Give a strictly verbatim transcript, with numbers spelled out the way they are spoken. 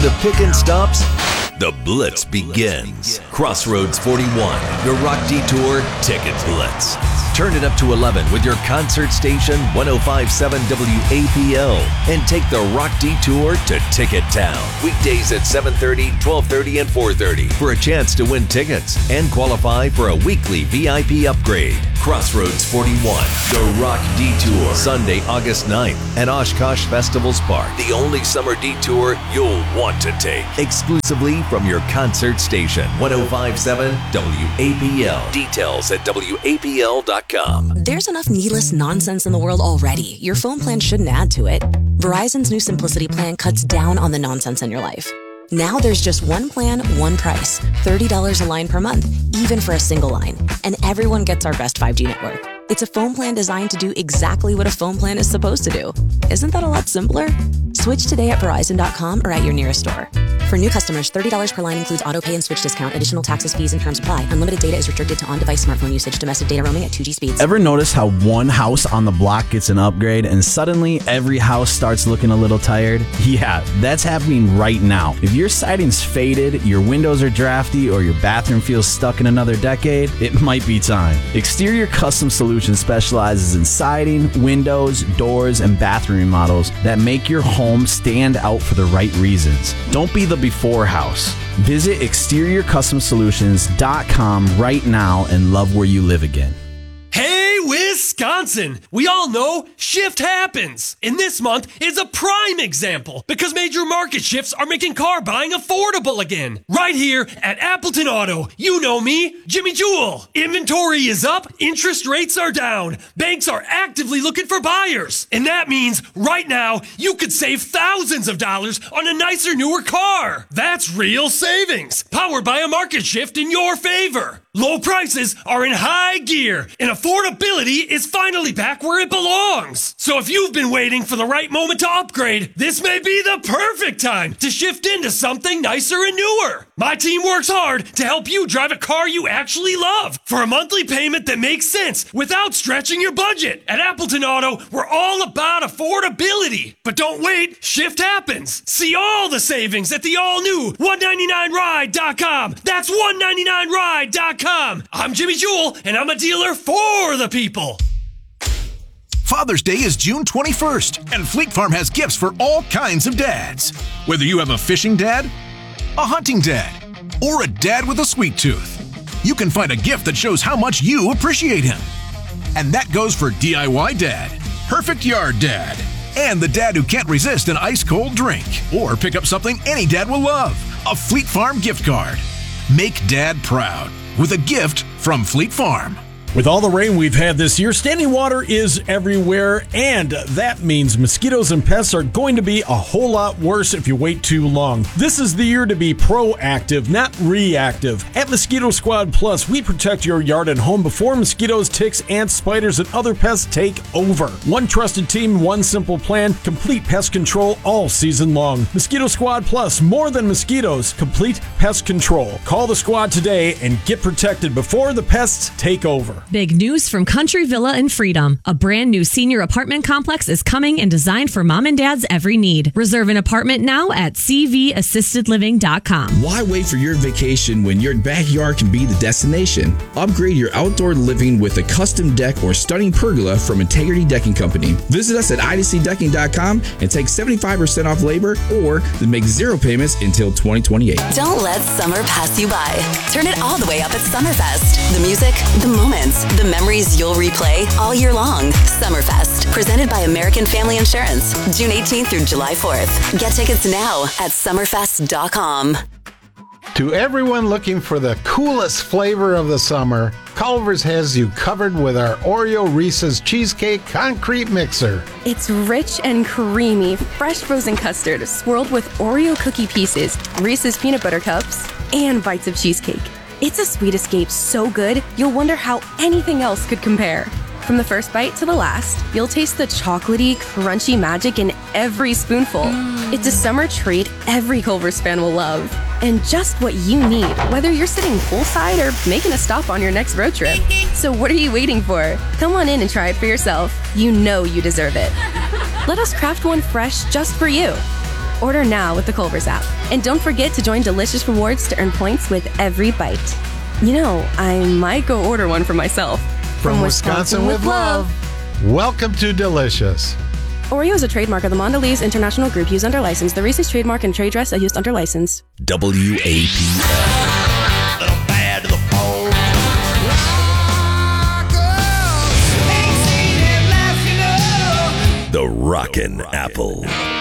The pickin' stops, the Blitz begins. Crossroads forty-one, your rock detour ticket blitz. Turn it up to eleven with your concert station one oh five point seven W A P L and take the rock detour to Ticket Town. Weekdays at seven thirty, twelve thirty, and four thirty for a chance to win tickets and qualify for a weekly V I P upgrade. Crossroads forty-one, the Rock Detour. Sunday, August ninth at Oshkosh Festivals Park. The only summer detour you'll want to take. Exclusively from your concert station, one oh five point seven W A P L. Details at W A P L dot com. There's enough needless nonsense in the world already. Your phone plan shouldn't add to it. Verizon's new Simplicity plan cuts down on the nonsense in your life. Now there's just one plan, one price. thirty dollars a line per month, even for a single line. And everyone gets our best five G network. It's a phone plan designed to do exactly what a phone plan is supposed to do. Isn't that a lot simpler? Switch today at Verizon dot com or at your nearest store. For new customers, thirty dollars per line includes auto pay and switch discount. Additional taxes, fees, and terms apply. Unlimited data is restricted to on-device smartphone usage. Domestic data roaming at two G speeds. Ever notice how one house on the block gets an upgrade and suddenly every house starts looking a little tired? Yeah, that's happening right now. If your siding's faded, your windows are drafty, or your bathroom feels stuck in another decade, it might be time. Exterior Custom Solutions specializes in siding, windows, doors, and bathroom remodels that make your home stand out for the right reasons. Don't be the before house. Visit exterior custom solutions dot com right now and love where you live again. Hey, Wisconsin! We all know shift happens. And this month is a prime example because major market shifts are making car buying affordable again. Right here at Appleton Auto. You know me, Jimmy Jewell. Inventory is up, interest rates are down. Banks are actively looking for buyers. And that means right now you could save thousands of dollars on a nicer, newer car. That's real savings, powered by a market shift in your favor. Low prices are in high gear, and affordability is finally back where it belongs. So if you've been waiting for the right moment to upgrade, this may be the perfect time to shift into something nicer and newer. My team works hard to help you drive a car you actually love for a monthly payment that makes sense without stretching your budget. At Appleton Auto, we're all about affordability. But don't wait, shift happens. See all the savings at the all-new one ninety-nine ride dot com. That's one ninety-nine ride dot com. I'm Jimmy Jewell, and I'm a dealer for the people. Father's Day is June twenty-first, and Fleet Farm has gifts for all kinds of dads. Whether you have a fishing dad, a hunting dad, or a dad with a sweet tooth, you can find a gift that shows how much you appreciate him. And that goes for D I Y dad, perfect yard dad, and the dad who can't resist an ice-cold drink. Or pick up something any dad will love, a Fleet Farm gift card. Make dad proud with a gift from Fleet Farm. With all the rain we've had this year, standing water is everywhere, and that means mosquitoes and pests are going to be a whole lot worse if you wait too long. This is the year to be proactive, not reactive. At Mosquito Squad Plus, we protect your yard and home before mosquitoes, ticks, ants, spiders, and other pests take over. One trusted team, one simple plan, complete pest control all season long. Mosquito Squad Plus, more than mosquitoes, complete pest control. Call the squad today and get protected before the pests take over. Big news from Country Villa in Freedom. A brand new senior apartment complex is coming and designed for mom and dad's every need. Reserve an apartment now at c v assisted living dot com. Why wait for your vacation when your backyard can be the destination? Upgrade your outdoor living with a custom deck or stunning pergola from Integrity Decking Company. Visit us at I D C decking dot com and take seventy-five percent off labor or make zero payments until twenty twenty-eight. Don't let summer pass you by. Turn it all the way up at Summerfest. The music, the moments, the memories you'll replay all year long. Summerfest, presented by American Family Insurance, June eighteenth through July fourth. Get tickets now at summerfest dot com. To everyone looking for the coolest flavor of the summer, Culver's has you covered with our Oreo Reese's Cheesecake Concrete Mixer. It's rich and creamy, fresh frozen custard swirled with Oreo cookie pieces, Reese's peanut butter cups, and bites of cheesecake. It's a sweet escape so good, you'll wonder how anything else could compare. From the first bite to the last, you'll taste the chocolatey, crunchy magic in every spoonful. Mm. It's a summer treat every Culver's fan will love. And just what you need, whether you're sitting poolside or making a stop on your next road trip. So what are you waiting for? Come on in and try it for yourself. You know you deserve it. Let us craft one fresh just for you. Order now with the Culver's app. And don't forget to join Delicious Rewards to earn points with every bite. You know, I might go order one for myself. From, From Wisconsin, Wisconsin with love. love. Welcome to Delicious. Oreo is a trademark of the Mondelez International Group used under license. The Reese's trademark and trade dress are used under license. W A P L. The Rockin' Apple.